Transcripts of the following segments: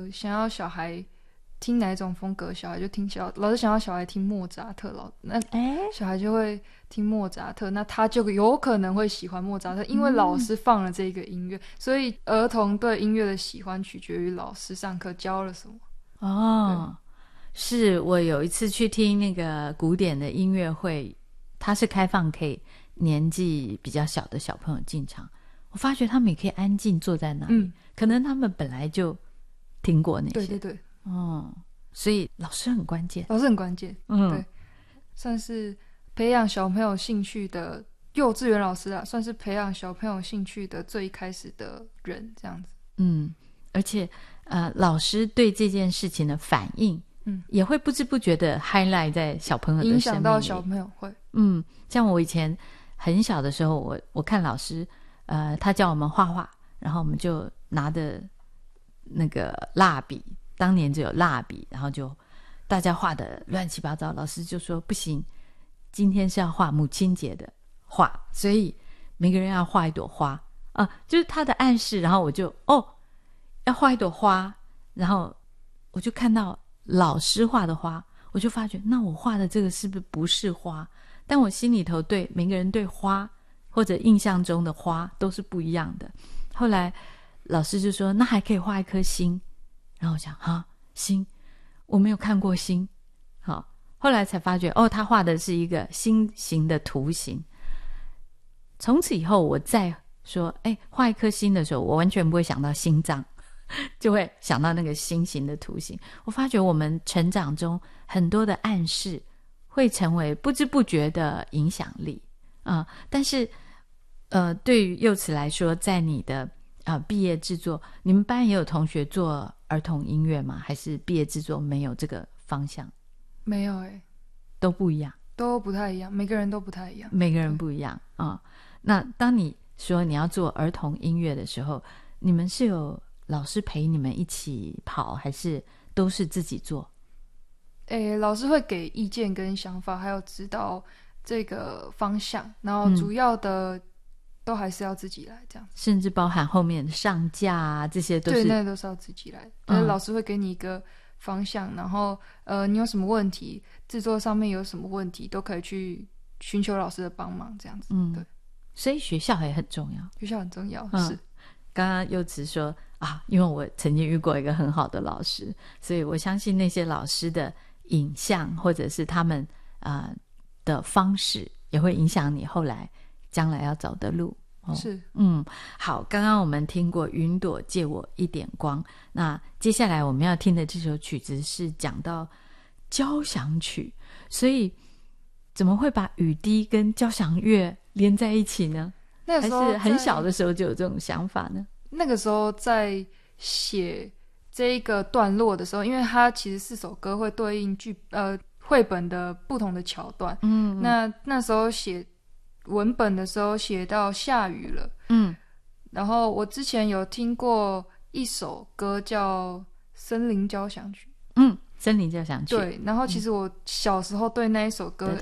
想要小孩听哪一种风格，小孩就听老师想要小孩听莫扎特，那小孩就会听莫扎特，那他就有可能会喜欢莫扎特，因为老师放了这个音乐，所以儿童对音乐的喜欢取决于老师上课教了什么。 哦，是我有一次去听那个古典的音乐会，它是开放可以年纪比较小的小朋友进场，我发觉他们也可以安静坐在那里，可能他们本来就听过那些。 对对对， 所以老师很关键， 老师很关键，对，算是培养小朋友兴趣的幼稚园老师啊，算是培养小朋友兴趣的最一开始的人，这样子。 而且老师对这件事情的反应，也会不知不觉的 highlight 在小朋友的生命里， 影响到小朋友会。 像我以前很小的时候，我看老师，他叫我们画画，然后我们就拿着那个蜡笔，当年只有蜡笔，然后就大家画的乱七八糟，老师就说不行，今天是要画母亲节的画，所以每个人要画一朵花就是他的暗示，然后我就要画一朵花，然后我就看到老师画的花，我就发觉那我画的这个是不是花，但我心里头对每个人对花或者印象中的花都是不一样的。后来老师就说那还可以画一颗星，然后我想星我没有看过星，好，后来才发觉他画的是一个心形的图形。从此以后我再说画一颗星的时候，我完全不会想到心脏，就会想到那个心形的图形。我发觉我们成长中很多的暗示会成为不知不觉的影响力但是对于幼慈来说，在你的毕业制作，你们班也有同学做儿童音乐吗？还是毕业制作没有这个方向？ 没有都不一样， 都不太一样，每个人都不太一样， 每个人不一样那当你说你要做儿童音乐的时候，你们是有老师陪你们一起跑，还是都是自己做？ 老师会给意见跟想法，还有指导这个方向，然后主要的都还是要自己来这样子， 甚至包含后面上架这些都是， 对，那都是要自己来。但是老师会给你一个方向，然后你有什么问题，制作上面有什么问题，都可以去寻求老师的帮忙这样子。对， 所以学校也很重要， 学校很重要。是刚刚柚慈说因为我曾经遇过一个很好的老师，所以我相信那些老师的影像或者是他们的方式也会影响你后来将来要走的路。 是好，刚刚我们听过云朵借我一点光，那接下来我们要听的这首曲子是讲到交响曲，所以怎么会把雨滴跟交响乐连在一起呢？ 那个时候还是很小的时候就有这种想法呢？那个时候在写这一个段落的时候，因为它其实4首歌会对应绘本的不同的桥段，那时候写文本的时候写到下雨了，然后我之前有听过一首歌叫森林交响曲， 森林交响曲， 对，然后其实我小时候对那一首歌我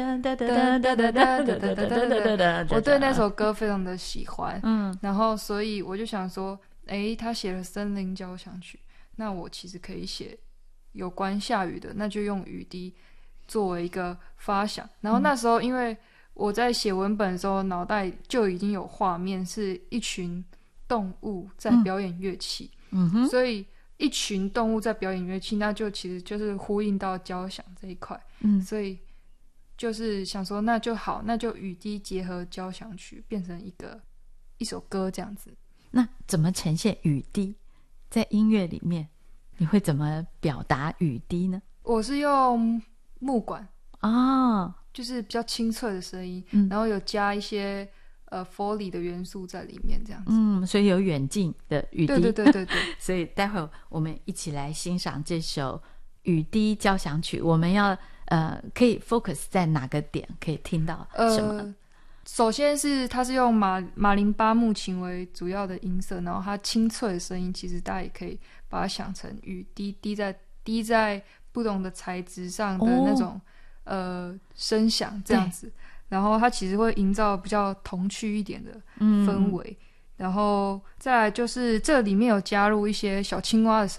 对那首歌非常的喜欢，然后所以我就想说他写了森林交响曲，那我其实可以写有关下雨的，那就用雨滴作为一个发想。然后那时候因为我在写文本的时候脑袋就已经有画面，是一群动物在表演乐器，所以一群动物在表演乐器，那就其实就是呼应到交响这一块，所以就是想说那就好，那就雨滴结合交响曲变成一首歌这样子。 那怎么呈现雨滴在音乐里面？你会怎么表达雨滴呢？ 我是用木管就是比较清脆的声音，然后有加一些Foley 的元素在里面这样子， 所以有远近的雨滴， 对所以待会儿我们一起来欣赏这首雨滴交响曲。我们要可以 focus 在哪个点可以听到什么？ 首先是它是用马林巴木琴为主要的音色，然后它清脆的声音其实大家也可以把它想成雨滴滴在不同的材质上的那种声响这样子，然后它其实会营造比较童趣一点的氛围，然后再来就是这里面有加入一些小青蛙的声